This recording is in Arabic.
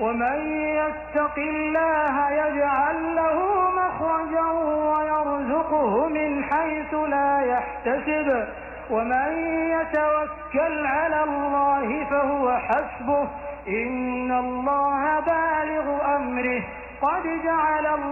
ومن يتق الله يجعل له مخرجا ويرزقه من حيث لا يحتسب ومن يتوكل على الله فهو حسبه إن الله بالغ أمره قد جعل الله